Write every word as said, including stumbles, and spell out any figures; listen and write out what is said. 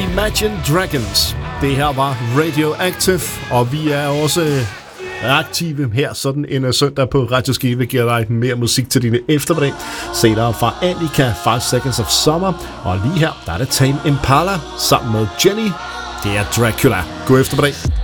Imagine Dragons. Det her var Radioactive, og vi er også aktive her sådan en søndag på Radio Skive. Giver dig mere musik til dine eftermiddag. Senere fra Annika, five Seconds of Summer, og lige her der er det Tame Impala sammen med Jenny. Det er Dracula. God eftermiddag.